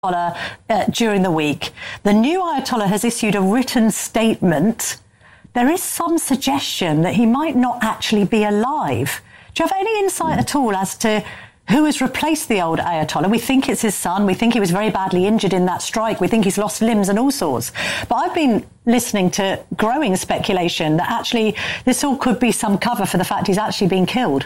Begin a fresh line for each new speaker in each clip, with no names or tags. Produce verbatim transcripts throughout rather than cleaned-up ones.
Uh, during the week. The new Ayatollah has issued a written statement. There is some suggestion that he might not actually be alive. Do you have any insight at all as to who has replaced the old Ayatollah? We think it's his son. We think he was very badly injured in that strike. We think he's lost limbs and all sorts. But I've been listening to growing speculation that actually this all could be some cover for the fact he's actually been killed.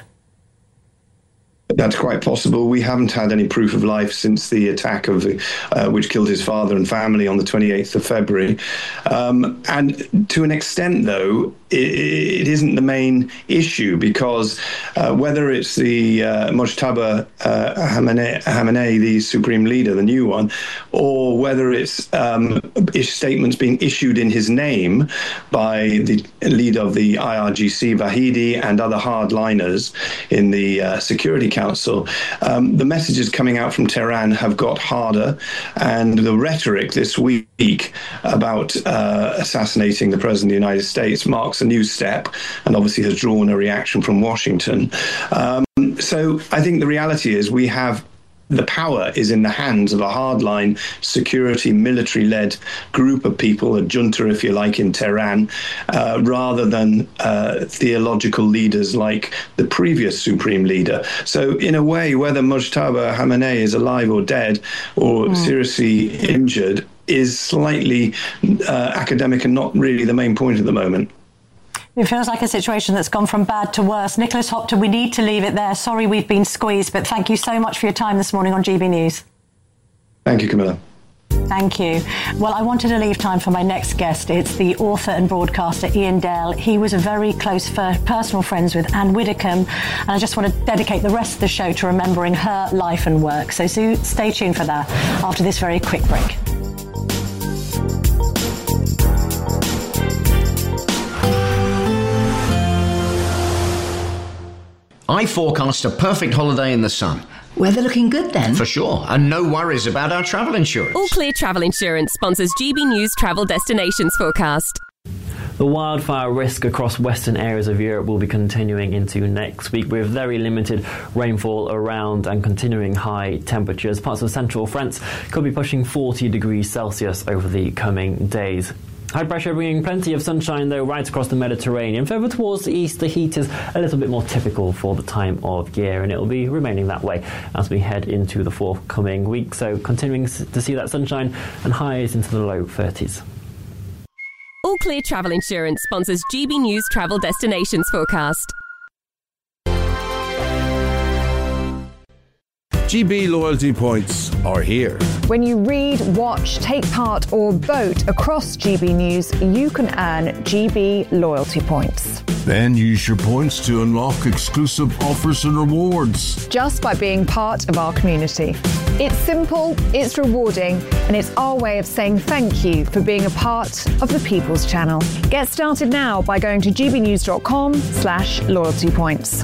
That's quite possible. We haven't had any proof of life since the attack of the, uh, which killed his father and family on the twenty-eighth of February. Um, and to an extent, though, it, it isn't the main issue, because uh, whether it's the uh, Mojtaba uh, Khamenei, Khamenei, the supreme leader, the new one, or whether it's um, statements being issued in his name by the leader of the I R G C, Vahidi, and other hardliners in the uh, Security Council, um, the messages coming out from Tehran have got harder, and the rhetoric this week about uh, assassinating the President of the United States marks a new step, and obviously has drawn a reaction from Washington. Um, so I think the reality is we have the power is in the hands of a hardline security military-led group of people, a junta, if you like, in Tehran, uh, rather than uh, theological leaders like the previous supreme leader. So in a way, whether Mojtaba Khamenei is alive or dead or mm. seriously injured is slightly uh, academic and not really the main point at the moment.
It feels like a situation that's gone from bad to worse. Nicholas Hopton, we need to leave it there. Sorry we've been squeezed, but thank you so much for your time this morning on G B News.
Thank you, Camilla.
Thank you. Well, I wanted to leave time for my next guest. It's the author and broadcaster Ian Dale. He was a very close personal friends with Anne Widdecombe, and I just want to dedicate the rest of the show to remembering her life and work. So, so stay tuned for that after this very quick break.
I forecast a perfect holiday in the sun.
Weather looking good then?
For sure, and no worries about our travel insurance.
All Clear Travel Insurance sponsors G B News Travel Destinations Forecast.
The wildfire risk across western areas of Europe will be continuing into next week, with very limited rainfall around and continuing high temperatures. Parts of central France could be pushing forty degrees Celsius over the coming days. High pressure bringing plenty of sunshine, though, right across the Mediterranean. Further towards the east, the heat is a little bit more typical for the time of year, and it will be remaining that way as we head into the forthcoming week. So continuing to see that sunshine and highs into the low thirties.
All Clear Travel Insurance sponsors G B News Travel Destinations Forecast.
G B loyalty points are here.
When you read, watch, take part or vote across G B News, you can earn G B loyalty points.
Then use your points to unlock exclusive offers and rewards.
Just by being part of our community. It's simple, it's rewarding, and it's our way of saying thank you for being a part of the People's Channel. Get started now by going to gbnews.com slash loyalty points.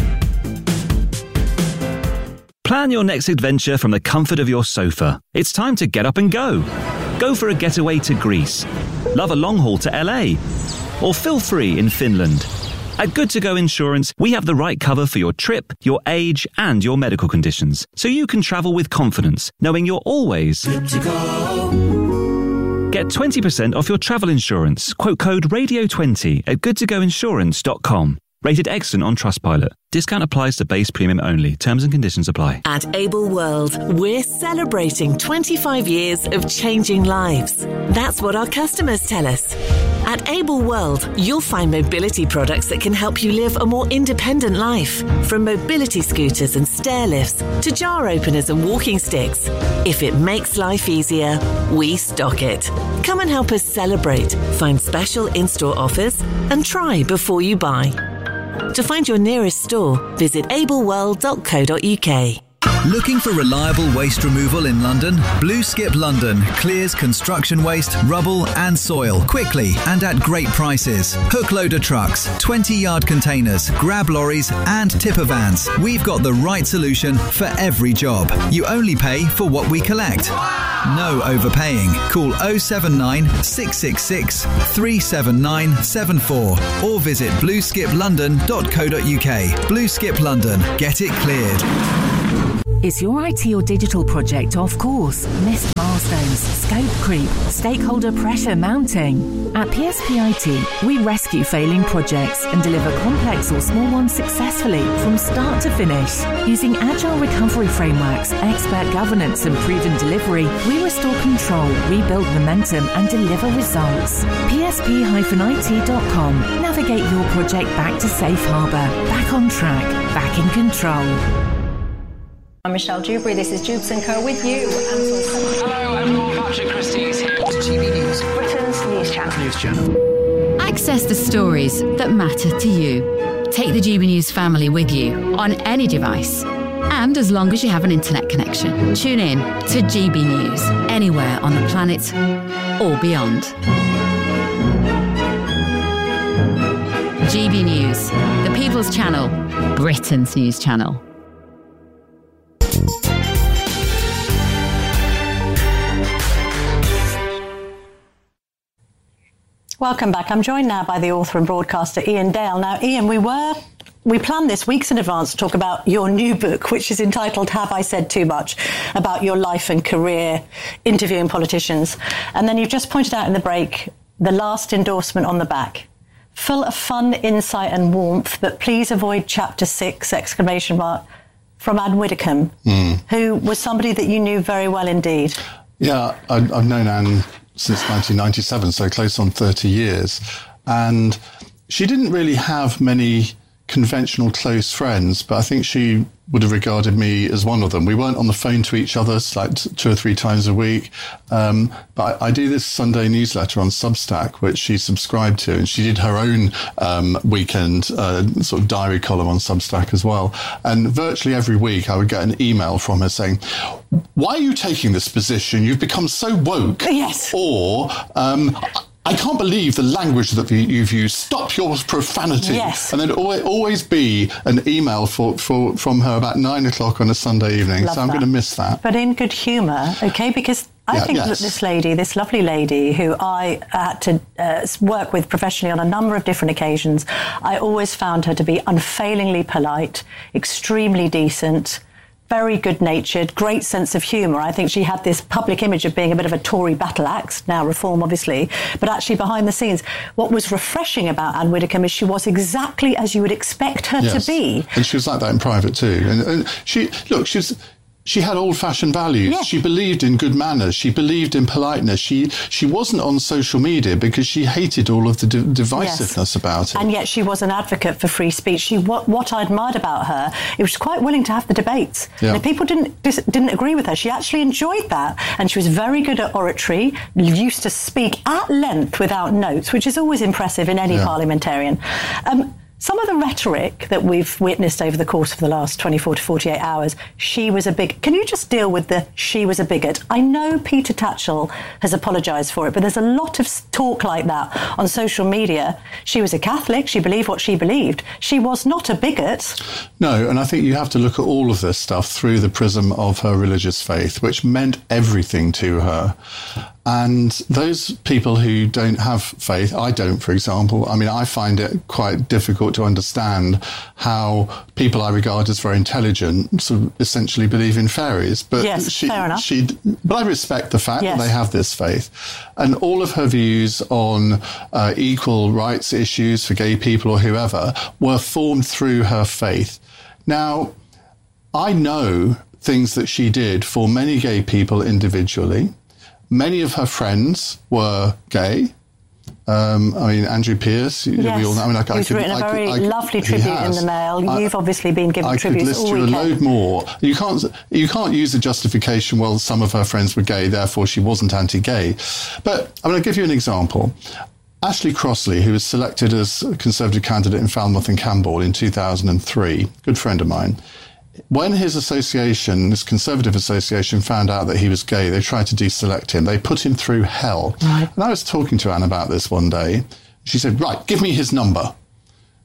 Plan your next adventure from the comfort of your sofa. It's time to get up and go. Go for a getaway to Greece. Love a long haul to L A. Or feel free in Finland. At Good To Go Insurance, we have the right cover for your trip, your age, and your medical conditions, so you can travel with confidence, knowing you're always good to go. Get twenty percent off your travel insurance. Quote code radio twenty at good to go insurance dot com. Rated excellent on Trustpilot. Discount applies to base premium only. Terms and conditions apply.
At Able World, we're celebrating twenty-five years of changing lives. That's what our customers tell us. At Able World, you'll find mobility products that can help you live a more independent life. From mobility scooters and stair lifts to jar openers and walking sticks. If it makes life easier, we stock it. Come and help us celebrate. Find special in-store offers and try before you buy. To find your nearest store, visit able world dot co dot uk.
Looking for reliable waste removal in London? Blue Skip London clears construction waste, rubble and soil quickly and at great prices. Hook loader trucks, twenty-yard containers, grab lorries and tipper vans. We've got the right solution for every job. You only pay for what we collect. No overpaying. Call oh seven nine, six six six, three seven nine seven four or visit blue skip london dot co dot uk. Blue Skip London. Get it cleared.
Is your I T or digital project off course? Missed milestones, scope creep, stakeholder pressure mounting? At P S P I T, we rescue failing projects and deliver complex or small ones successfully from start to finish. Using agile recovery frameworks, expert governance and proven delivery, we restore control, rebuild momentum and deliver results. P S P I T dot com. Navigate your project back to safe harbour, back on track, back in control.
I'm Michelle Dewberry. This is Jubes and Co with you.
Hello everyone, Patrick Christie is here. G B News,
Britain's news channel.
News channel.
Access the stories that matter to you. Take the G B News family with you on any device. And as long as you have an internet connection, tune in to G B News anywhere on the planet or beyond. G B News, the People's Channel, Britain's news channel.
Welcome back. I'm joined now by the author and broadcaster Iain Dale. Now, Iain, we were we planned this weeks in advance to talk about your new book, which is entitled Have I Said Too Much? About your life and career interviewing politicians. And then you've just pointed out in the break the last endorsement on the back. Full of fun, insight and warmth, but please avoid chapter six, exclamation mark, from Anne Widdecombe, mm. who was somebody that you knew very well indeed.
Yeah, I, I've known Anne since nineteen ninety-seven, so close on thirty years. And she didn't really have many conventional close friends, but I think she would have regarded me as one of them. We weren't on the phone to each other like two or three times a week. Um, but I, I do this Sunday newsletter on Substack, which she subscribed to, and she did her own um, weekend uh, sort of diary column on Substack as well. And virtually every week I would get an email from her saying, why are you taking this position? You've become so woke.
Yes.
Or, um, I can't believe the language that you've used. Stop your profanity.
Yes.
And there'd always be an email for, for, from her about nine o'clock on a Sunday evening.
Love
so I'm
that.
going to miss that.
But in good humour, okay? Because I
yeah,
think
yes.
that this lady, this lovely lady who I had to uh, work with professionally on a number of different occasions, I always found her to be unfailingly polite, extremely decent, very good-natured, great sense of humour. I think she had this public image of being a bit of a Tory battle axe, now Reform, obviously, but actually behind the scenes, what was refreshing about Anne Widdecombe is she was exactly as you would expect her
yes.
to be.
And she was like that in private too. And, and she, look, she's... She had old-fashioned values.
Yeah.
She believed in good manners. She believed in politeness. She she wasn't on social media because she hated all of the de- divisiveness yes. about it.
And yet she was an advocate for free speech. She what, what I admired about her, it was quite willing to have the debates.
Yeah.
And if people didn't dis- didn't agree with her, she actually enjoyed that. And she was very good at oratory, used to speak at length without notes, which is always impressive in any yeah. parliamentarian. Um, Some of the rhetoric that we've witnessed over the course of the last twenty-four to forty-eight hours, she was a big... Can you just deal with the she was a bigot? I know Peter Tatchell has apologised for it, but there's a lot of talk like that on social media. She was a Catholic. She believed what she believed. She was not a bigot.
No, and I think you have to look at all of this stuff through the prism of her religious faith, which meant everything to her. And those people who don't have faith, I don't, for example, I mean, I find it quite difficult to understand how people I regard as very intelligent sort of essentially believe in fairies. But
yes,
she,
fair enough.
She, but I respect the fact yes. that they have this faith. And all of her views on uh, equal rights issues for gay people or whoever were formed through her faith. Now, I know things that she did for many gay people individually. Many of her friends were gay. Um, I mean, Andrew Pierce,
yes.
we all know. I mean, I,
He's
I could,
written a
I
very
could, I,
lovely tribute in the Mail. You've I, obviously been given
I
tributes
could list
all
you
weekend.
a load more. You can't, you can't use the justification, well, some of her friends were gay, therefore she wasn't anti-gay. But I'm going to give you an example. Ashley Crossley, who was selected as a Conservative candidate in Falmouth and Camborne in two thousand three, good friend of mine, when his association, this Conservative association, found out that he was gay, they tried to deselect him. They put him through hell.
Right.
And I was talking to Anne about this one day. She said, right, give me his number.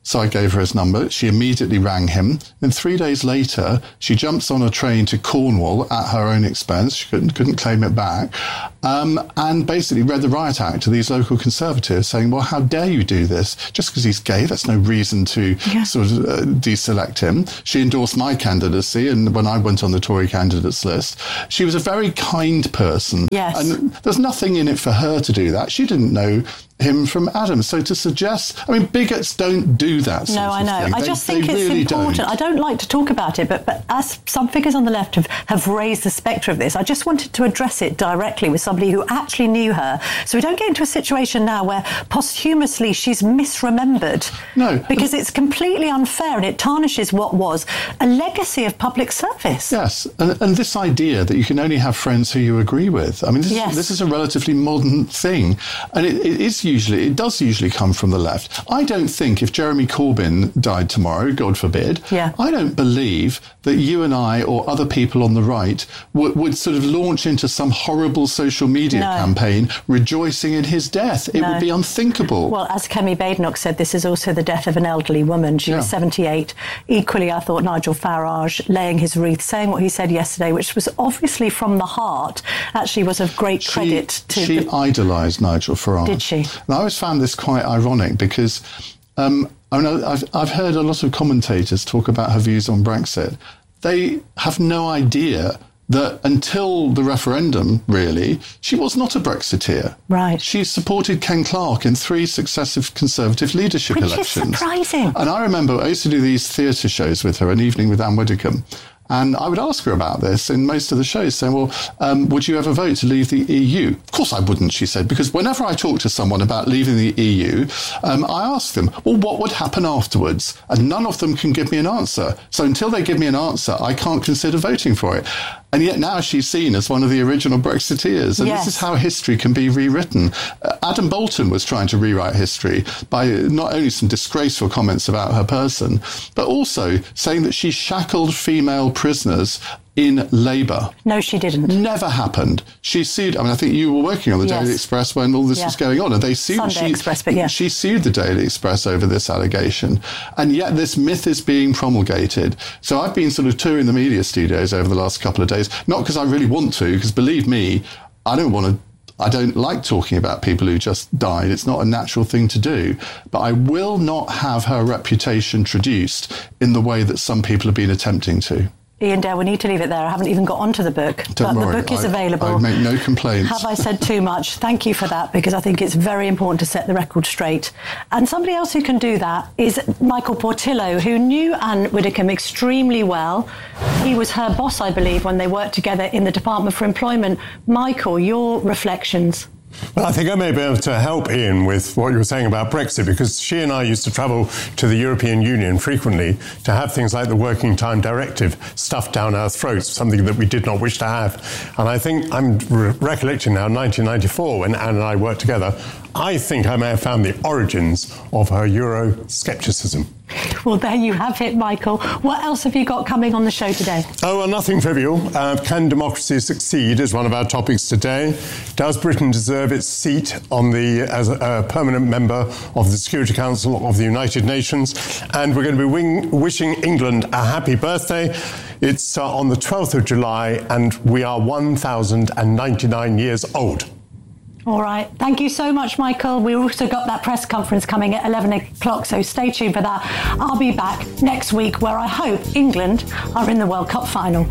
So I gave her his number. She immediately rang him. Then three days later, she jumps on a train to Cornwall at her own expense. She couldn't, couldn't claim it back. Um, and basically read the Riot Act to these local Conservatives saying, well, how dare you do this? Just because he's gay, that's no reason to yeah. sort of uh, deselect him. She endorsed my candidacy, and when I went on the Tory candidates list, she was a very kind person.
Yes.
And there's nothing in it for her to do that. She didn't know him from Adam. So to suggest, I mean, bigots don't do that sort
No,
of
I know.
thing.
I
They-
just
they
think it's
really
important.
don't.
I don't like to talk about it, but, but as some figures on the left have, have raised the spectre of this, I just wanted to address it directly with somebody who actually knew her. So we don't get into a situation now where posthumously she's misremembered.
No.
Because it's completely unfair and it tarnishes what was a legacy of public service.
Yes, and, and this idea that you can only have friends who you agree with. I mean, this,
Yes.
is, this is a relatively modern thing, and it, it is usually, it does usually come from the left. I don't think if Jeremy Corbyn died tomorrow, God forbid,
Yeah.
I don't believe that you and I or other people on the right would, would sort of launch into some horrible social media
No.
campaign rejoicing in his death. It
No.
would be unthinkable.
Well, as Kemi Badenoch said, this is also the death of an elderly woman. She was
Yeah.
seventy-eight. Equally, I thought Nigel Farage laying his wreath, saying what he said yesterday, which was obviously from the heart, actually was of great credit to
She
the...
idolised Nigel Farage.
Did she?
And I always found this quite ironic because um, I mean, I've, I've heard a lot of commentators talk about her views on Brexit. They have no idea that until the referendum, really, she was not a Brexiteer.
Right.
She supported Ken Clarke in three successive Conservative leadership
Which
elections.
is surprising.
And I remember I used to do these theatre shows with her, An Evening with Anne Widdecombe. And I would ask her about this in most of the shows, saying, well, um, would you ever vote to leave the E U? Of course I wouldn't, she said, because whenever I talk to someone about leaving the E U, um, I ask them, well, what would happen afterwards? And none of them can give me an answer. So until they give me an answer, I can't consider voting for it. And yet now she's seen as one of the original Brexiteers. And
Yes.
this is how history can be rewritten. Uh, Adam Bolton was trying to rewrite history by not only some disgraceful comments about her person, but also saying that she shackled female prisoners in Labour.
No, she didn't.
Never happened. She sued, I mean, I think you were working on the
Yes.
Daily Express when all this
Yeah.
was going on, and they sued,
Sunday
she,
Express, but yeah.
she sued the Daily Express over this allegation. And yet this myth is being promulgated. So I've been sort of touring the media studios over the last couple of days, not because I really want to, because believe me, I don't want to I don't like talking about people who just died. It's not a natural thing to do. But I will not have her reputation traduced in the way that some people have been attempting to.
Ian Dale, we need to leave it there. I haven't even got onto the book,
Don't
but
worry,
the book is
I,
available.
I make no complaints.
Have I said too much? Thank you for that, because I think it's very important to set the record straight. And somebody else who can do that is Michael Portillo, who knew Anne Widdecombe extremely well. He was her boss, I believe, when they worked together in the Department for Employment. Michael, your reflections?
Well, I think I may be able to help Ian with what you were saying about Brexit, because she and I used to travel to the European Union frequently to have things like the Working Time Directive stuffed down our throats, something that we did not wish to have. And I think I'm re- recollecting now nineteen ninety-four, when Anne and I worked together, I think I may have found the origins of her Euro-scepticism.
Well, there you have it, Michael. What else have you got coming on the show today?
Oh, well, nothing trivial. Uh, can democracy succeed is one of our topics today. Does Britain deserve its seat on the as a, a permanent member of the Security Council of the United Nations? And we're going to be wing, wishing England a happy birthday. It's uh, on the twelfth of July, and we are one thousand ninety-nine years old.
All right. Thank you so much, Michael. We've also got that press conference coming at eleven o'clock, so stay tuned for that. I'll be back next week, where I hope England are in the World Cup final.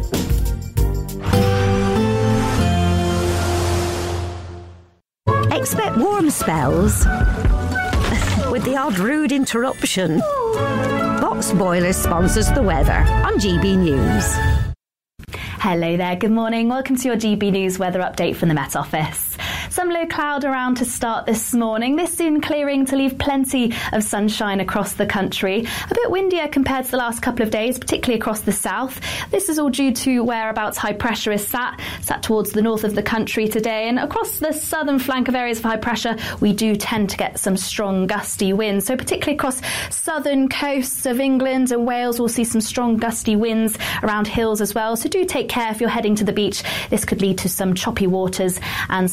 Expect warm spells with the odd rude interruption. Box Boilers sponsors the weather on G B News.
Hello there, good morning. Welcome to your G B News weather update from the Met Office. Some low cloud around to start this morning. This soon clearing to leave plenty of sunshine across the country. A bit windier compared to the last couple of days, particularly across the south. This is all due to whereabouts high pressure is sat, sat towards the north of the country today. And across the southern flank of areas of high pressure, we do tend to get some strong gusty winds. So particularly across southern coasts of England and Wales, we'll see some strong gusty winds around hills as well. So do take care if you're heading to the beach. This could lead to some choppy waters and some strong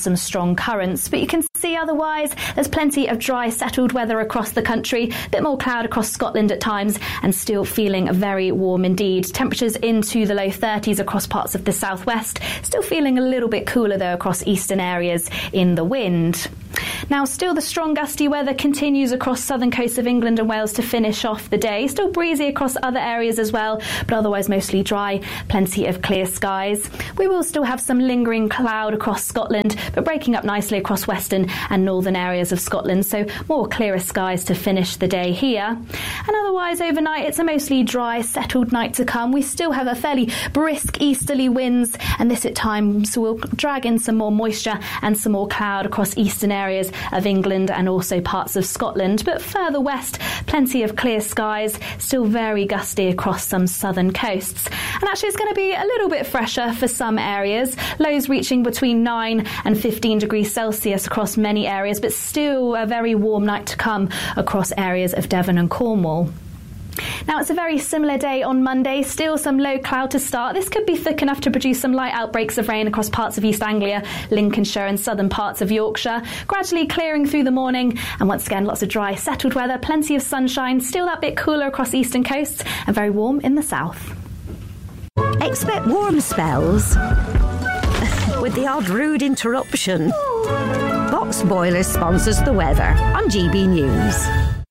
strong currents. But you can see otherwise there's plenty of dry, settled weather across the country, a bit more cloud across Scotland at times, and still feeling very warm indeed. Temperatures into the low thirties across parts of the southwest, still feeling a little bit cooler though across eastern areas in the wind. Now, still the strong gusty weather continues across southern coasts of England and Wales to finish off the day. Still breezy across other areas as well, but otherwise mostly dry, plenty of clear skies. We will still have some lingering cloud across Scotland, but breaking up nicely across western and northern areas of Scotland, so more clearer skies to finish the day here. And otherwise overnight it's a mostly dry, settled night to come. We still have a fairly brisk easterly winds, and this at times will drag in some more moisture and some more cloud across eastern areas of England and also parts of Scotland. But further west, plenty of clear skies, still very gusty across some southern coasts. And actually it's going to be a little bit fresher for some areas, lows reaching between nine and fifteen degrees Celsius across many areas, but still a very warm night to come across areas of Devon and Cornwall. Now, it's a very similar day on Monday, still some low cloud to start. This could be thick enough to produce some light outbreaks of rain across parts of East Anglia, Lincolnshire and southern parts of Yorkshire, gradually clearing through the morning, and once again lots of dry, settled weather, plenty of sunshine, still that bit cooler across eastern coasts and very warm in the south.
Expect warm spells with the odd rude interruption. Box Boilers sponsors the weather on G B News.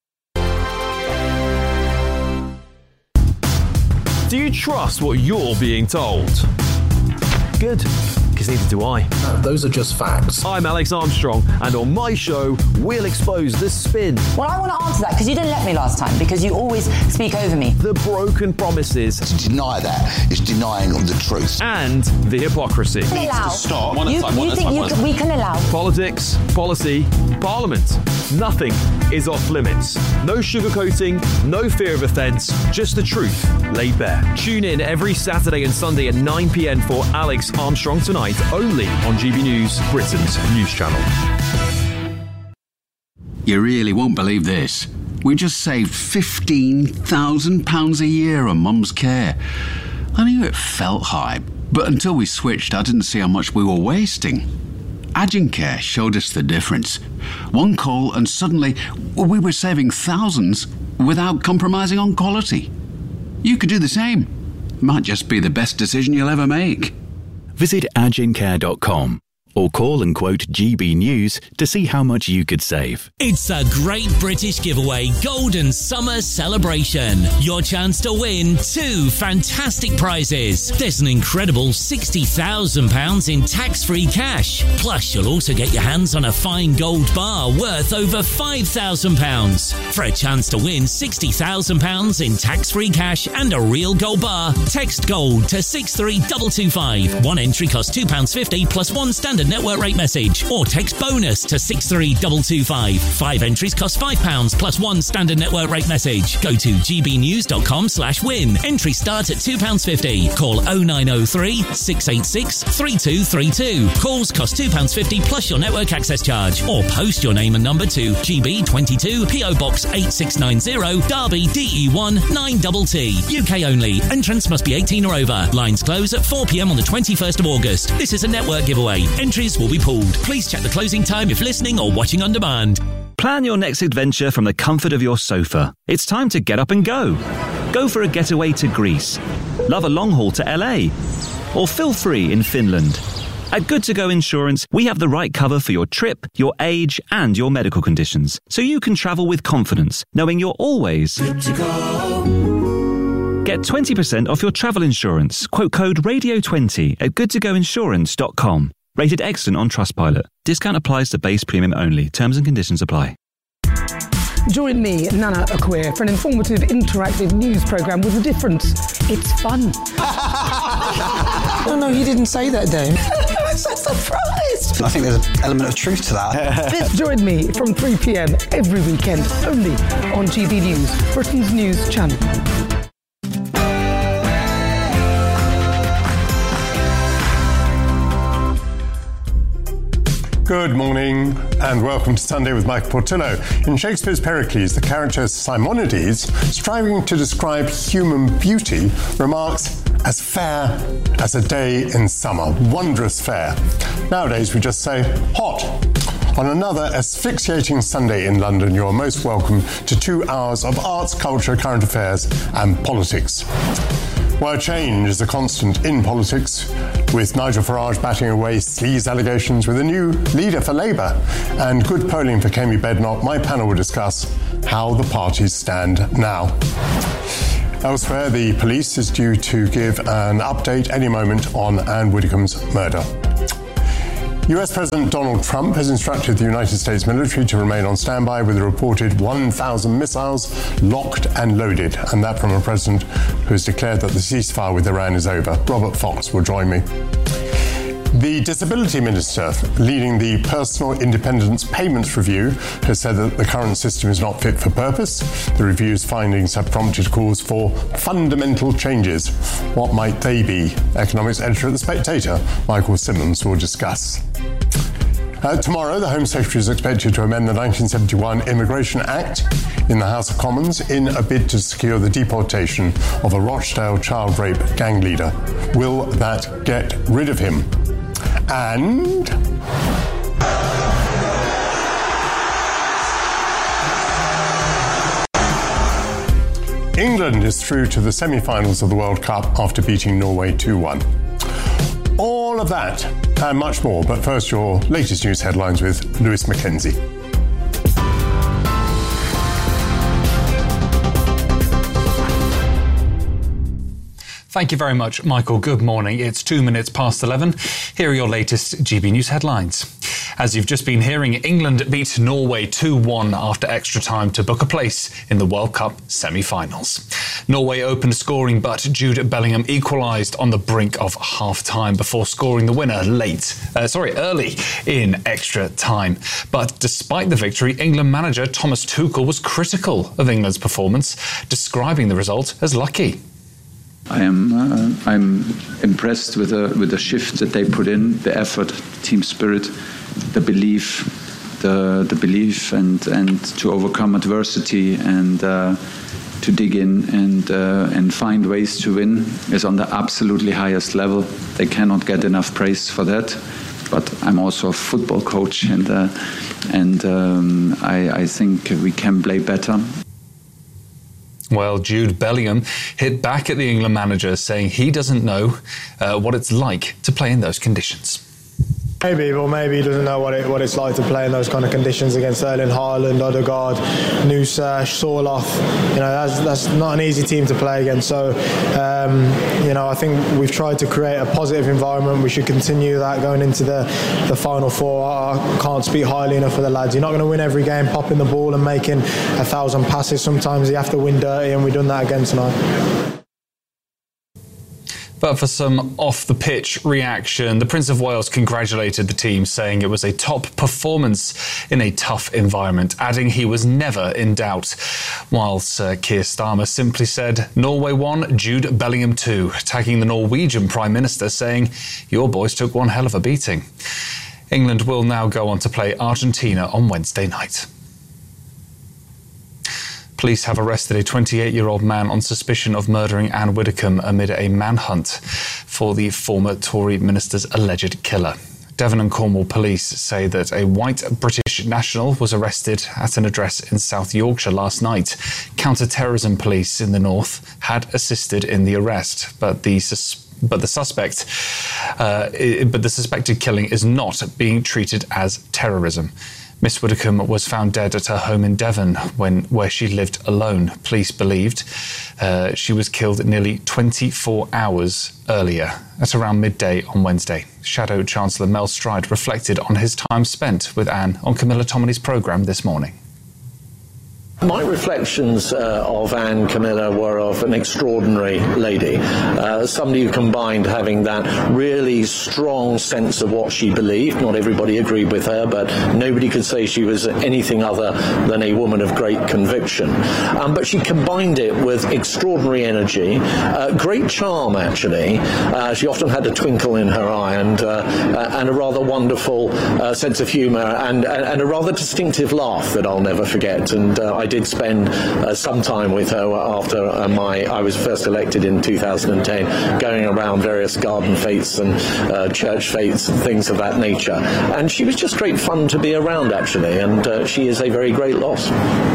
Do you trust what you're being told? Good, because neither do I.
No, those are just facts.
I'm Alex Armstrong, and on my show, we'll expose the spin.
Well, I want to answer that, because you didn't let me last time, because you always speak over me.
The broken promises.
To deny that is denying the truth.
And the hypocrisy.
Allow.
Stop. One at
you,
a time, one
you
at
think
time,
you
one
can, we can allow?
Politics, policy, parliament. Nothing is off limits. No sugarcoating, no fear of offence, just the truth laid bare. Tune in every Saturday and Sunday at nine p.m. for Alex Armstrong Tonight, only on G B News, Britain's news channel.
You really won't believe this. We just saved fifteen thousand pounds a year on Mum's care. I knew it felt high, but until we switched, I didn't see how much we were wasting. Agencare showed us the difference. One call and suddenly we were saving thousands without compromising on quality. You could do the same. Might just be the best decision you'll ever make.
Visit agencare dot com or call and quote G B News to see how much you could save.
It's a Great British Giveaway Golden Summer Celebration. Your chance to win two fantastic prizes. There's an incredible sixty thousand pounds in tax-free cash. Plus, you'll also get your hands on a fine gold bar worth over five thousand pounds. For a chance to win sixty thousand pounds in tax-free cash and a real gold bar, text GOLD to six three two two five. One entry costs two pounds fifty plus one standard network rate message, or text BONUS to six three two two five. Five entries cost five pounds plus one standard network rate message. Go to gbnews.com slash win. Entry starts at two pounds fifty. Call oh nine oh three, six eight six, three two three two. Calls cost two pounds fifty plus your network access charge. Or post your name and number to G B twenty-two, P O Box eight six nine zero, Derby, D E one nine T T. U K only. Entrance must be eighteen or over. Lines close at four p.m. on the twenty-first of August. This is a network giveaway. Entries will be pulled. Please check the closing time if listening or watching on demand.
Plan your next adventure from the comfort of your sofa. It's time to get up and go. Go for a getaway to Greece. Love a long haul to L A. Or feel free in Finland. At Good To Go Insurance, we have the right cover for your trip, your age, and your medical conditions, so you can travel with confidence, knowing you're always good to go. Get twenty percent off your travel insurance. Quote code radio twenty at good to go insurance dot com. Rated excellent on Trustpilot. Discount applies to base premium only. Terms and conditions apply.
Join me, Nana Akua, for an informative, interactive news programme with a difference. It's fun.
No, no, you didn't say that, Dave.
I'm so surprised.
I think there's an element of truth to that.
Join me from three p.m. every weekend, only on G B News, Britain's news channel.
Good morning and welcome to Sunday with Michael Portillo. In Shakespeare's Pericles, the character Simonides, striving to describe human beauty, remarks, as fair as a day in summer. Wondrous fair. Nowadays we just say hot. On another asphyxiating Sunday in London, you're most welcome to two hours of arts, culture, current affairs and politics. Well, change is a constant in politics, with Nigel Farage batting away sleaze allegations with a new leader for Labour and good polling for Kemi Badenoch. My panel will discuss how the parties stand now. Elsewhere, the police is due to give an update any moment on Anne Widdecombe's murder. U S President Donald Trump has instructed the United States military to remain on standby with a reported one thousand missiles locked and loaded, and that from a president who has declared that the ceasefire with Iran is over. Robert Fox will join me. The Disability Minister, leading the Personal Independence Payments Review, has said that the current system is not fit for purpose. The review's findings have prompted calls for fundamental changes. What might they be? Economics editor at The Spectator, Michael Simmons, will discuss. Uh, tomorrow, the Home Secretary is expected to amend the nineteen seventy-one Immigration Act in the House of Commons in a bid to secure the deportation of a Rochdale child rape gang leader. Will that get rid of him? And England is through to the semi-finals of the World Cup after beating Norway two one. All of that and much more, but first your latest news headlines with Lewis Mackenzie.
Thank you very much, Michael. Good morning. It's two minutes past eleven. Here are your latest G B News headlines. As you've just been hearing, England beat Norway two one after extra time to book a place in the World Cup semi-finals. Norway opened scoring, but Jude Bellingham equalised on the brink of half-time before scoring the winner late, uh, sorry, early in extra time. But despite the victory, England manager Thomas Tuchel was critical of England's performance, describing the result as lucky.
I am uh, I'm impressed with the with the shift that they put in, the effort, team spirit, the belief, the the belief, and and to overcome adversity and uh, to dig in and uh, and find ways to win is on the absolutely highest level. They cannot get enough praise for that. But I'm also a football coach, and uh, and um, I, I think we can play better.
Well, Jude Bellingham hit back at the England manager, saying he doesn't know uh, what it's like to play in those conditions.
Maybe, or maybe he doesn't know what it what it's like to play in those kind of conditions against Erling Haaland, Odegaard, Nusa, Sorloth. You know, that's that's not an easy team to play against. So, um, you know, I think we've tried to create a positive environment. We should continue that going into the, the final four. I can't speak highly enough for the lads. You're not going to win every game popping the ball and making a thousand passes. Sometimes you have to win dirty, and we've done that again tonight.
But for some off-the-pitch reaction, the Prince of Wales congratulated the team, saying it was a top performance in a tough environment, adding he was never in doubt. Whilst uh, Keir Starmer simply said, Norway won, Jude Bellingham two, tagging the Norwegian Prime Minister, saying, your boys took one hell of a beating. England will now go on to play Argentina on Wednesday night. Police have arrested a twenty-eight-year-old man on suspicion of murdering Anne Widdecombe amid a manhunt for the former Tory minister's alleged killer. Devon and Cornwall police say that a white British national was arrested at an address in South Yorkshire last night. Counter-terrorism police in the north had assisted in the arrest, but the sus- but the suspect, uh, but the suspected killing is not being treated as terrorism. Miss Widdecombe was found dead at her home in Devon, when where she lived alone. Police believed uh, she was killed nearly twenty-four hours earlier, at around midday on Wednesday. Shadow Chancellor Mel Stride reflected on his time spent with Anne on Camilla Tominey's programme this morning.
My reflections uh, of Anne Camilla were of an extraordinary lady, uh, somebody who combined having that really strong sense of what she believed. Not everybody agreed with her, but nobody could say she was anything other than a woman of great conviction. Um, but she combined it with extraordinary energy, uh, great charm actually. Uh, she often had a twinkle in her eye and, uh, uh, and a rather wonderful uh, sense of humour and, and, and a rather distinctive laugh that I'll never forget. And uh, I I did spend uh, some time with her after uh, my I was first elected in two thousand ten, going around various garden fetes and uh, church fetes and things of that nature. And she was just great fun to be around, actually, and uh, she is a very great loss.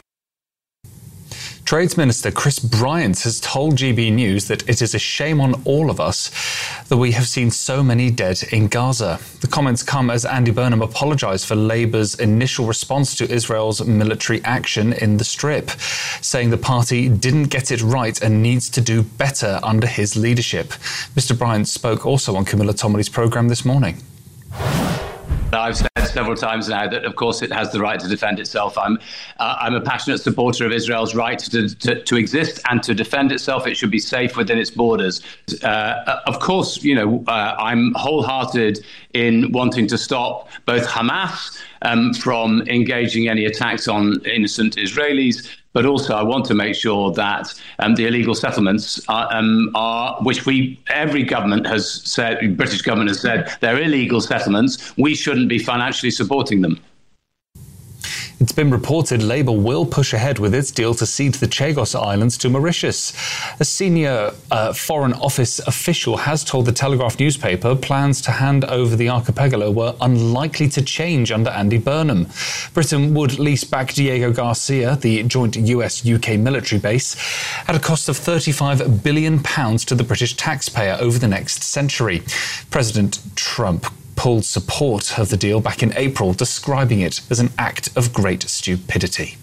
Trades Minister Chris Bryant has told G B News that it is a shame on all of us that we have seen so many dead in Gaza. The comments come as Andy Burnham apologised for Labour's initial response to Israel's military action in the Strip, saying the party didn't get it right and needs to do better under his leadership. Mister Bryant spoke also on Camilla Tominey's programme this morning.
I've said several times now that, of course, it has the right to defend itself. I'm, uh, I'm a passionate supporter of Israel's right to, to, to exist and to defend itself. It should be safe within its borders. Uh, of course, you know, uh, I'm wholehearted in wanting to stop both Hamas um, from engaging any attacks on innocent Israelis, but also I want to make sure that um, the illegal settlements are, um, are, which we, every government has said, British government has said, they're illegal settlements. We shouldn't be financially supporting them.
It's been reported Labour will push ahead with its deal to cede the Chagos Islands to Mauritius. A senior uh, Foreign Office official has told the Telegraph newspaper plans to hand over the archipelago were unlikely to change under Andy Burnham. Britain would lease back Diego Garcia, the joint U S U K military base, at a cost of thirty-five billion pounds to the British taxpayer over the next century. President Trump pulled support of the deal back in April, describing it as an act of great stupidity.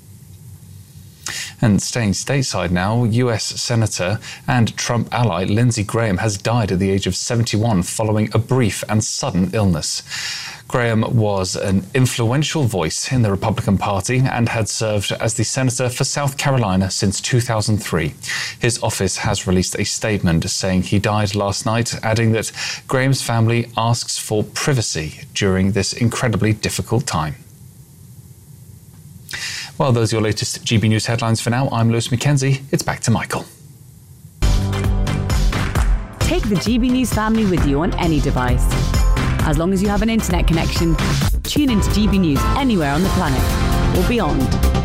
And staying stateside now, U S Senator and Trump ally Lindsey Graham has died at the age of seventy-one following a brief and sudden illness. Graham was an influential voice in the Republican Party and had served as the senator for South Carolina since two thousand three. His office has released a statement saying he died last night, adding that Graham's family asks for privacy during this incredibly difficult time. Well, those are your latest G B News headlines for now. I'm Lewis Mackenzie. It's back to Michael.
Take the G B News family with you on any device. As long as you have an internet connection, tune into G B News anywhere on the planet or beyond.